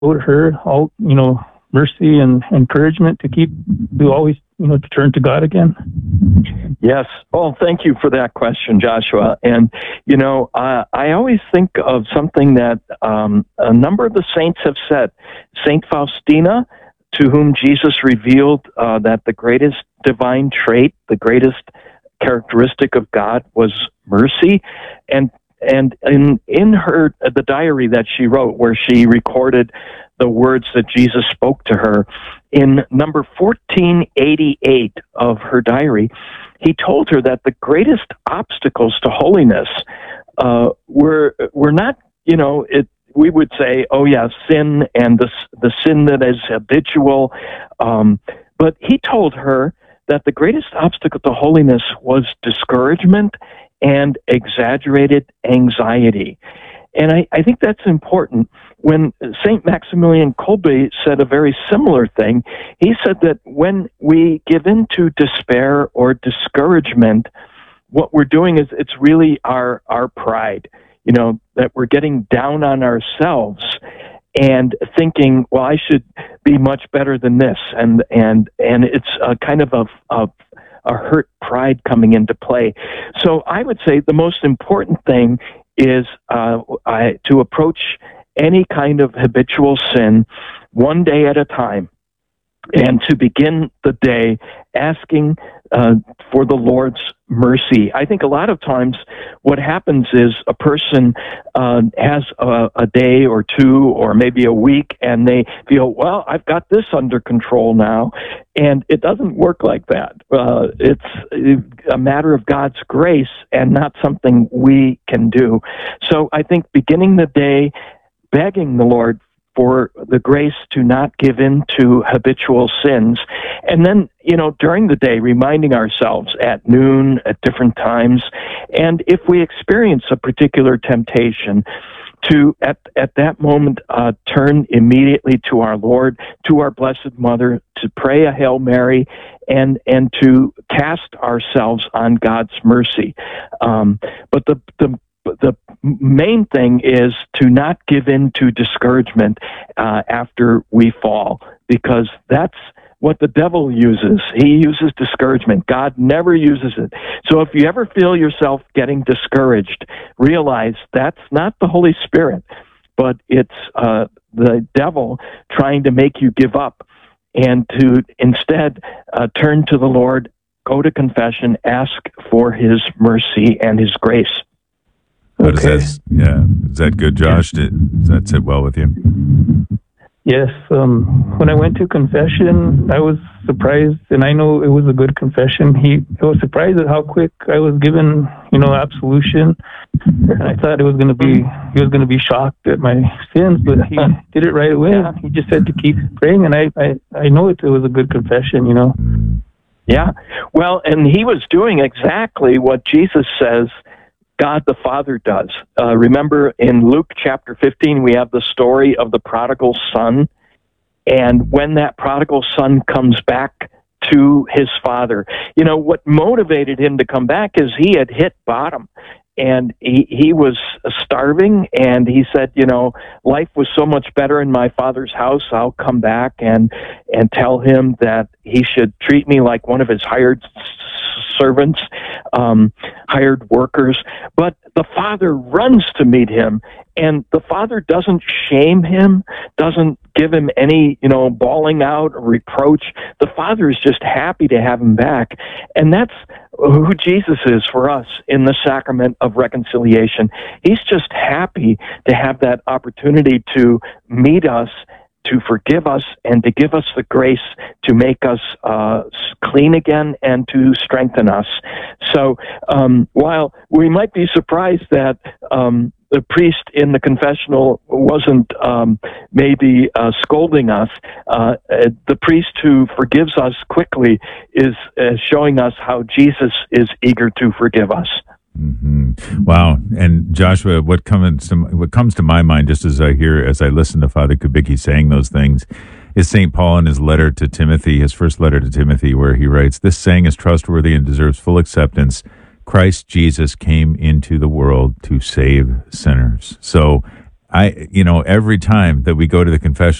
showed her all, mercy and encouragement to always, to turn to God again? Yes. Oh, thank you for that question, Joshua. And, I always think of something that a number of the saints have said. Saint Faustina, to whom Jesus revealed that the greatest divine trait, the greatest characteristic of God was mercy. And in her the diary that she wrote, where she recorded the words that Jesus spoke to her, in number 1488 of her diary, he told her that the greatest obstacles to holiness were not, we would say, oh yeah, sin and the sin that is habitual. But he told her that the greatest obstacle to holiness was discouragement and exaggerated anxiety. And I think that's important. When St. Maximilian Kolbe said a very similar thing, he said that when we give in to despair or discouragement, what we're doing is it's really our pride, that we're getting down on ourselves and thinking, well, I should be much better than this. And it's a kind of a hurt pride coming into play. So I would say the most important thing is to approach any kind of habitual sin one day at a time, and to begin the day asking for the Lord's mercy. I think a lot of times what happens is a person has a day or two or maybe a week, and they feel, well, I've got this under control now. And it doesn't work like that. It's a matter of God's grace and not something we can do. So I think beginning the day begging the Lord for the grace to not give in to habitual sins. And then, during the day, reminding ourselves at noon, at different times, and if we experience a particular temptation, to, at that moment, turn immediately to our Lord, to our Blessed Mother, to pray a Hail Mary, and to cast ourselves on God's mercy. But the main thing is to not give in to discouragement after we fall, because that's what the devil uses. He uses discouragement. God never uses it. So if you ever feel yourself getting discouraged, realize that's not the Holy Spirit, but it's the devil trying to make you give up, and to instead turn to the Lord, go to confession, ask for His mercy and His grace. Okay. Is that good, Josh? Does that sit well with you? Yes. When I went to confession, I was surprised, and I know it was a good confession. I was surprised at how quick I was given, absolution. And I thought he was going to be shocked at my sins, but he did it right away. Yeah. He just said to keep praying, and I know it was a good confession, Yeah. Well, and he was doing exactly what Jesus says God the Father does. Remember in Luke chapter 15, we have the story of the prodigal son. And when that prodigal son comes back to his father, what motivated him to come back is he had hit bottom. And he was starving, and he said, life was so much better in my father's house. I'll come back and tell him that he should treat me like one of his hired servants, hired workers. But the father runs to meet him, and the father doesn't shame him, doesn't give him any, bawling out or reproach. The father is just happy to have him back. And that's who Jesus is for us in the sacrament of reconciliation. He's just happy to have that opportunity to meet us, to forgive us, and to give us the grace to make us clean again and to strengthen us. So while we might be surprised that the priest in the confessional wasn't maybe scolding us, the priest who forgives us quickly is showing us how Jesus is eager to forgive us. Mm-hmm. Wow. And Joshua, what comes to my mind, just as I listen to Father Kubicki saying those things, is St. Paul in his letter to Timothy, his first letter to Timothy, where he writes, "This saying is trustworthy and deserves full acceptance. Christ Jesus came into the world to save sinners." So every time that we go to the confessional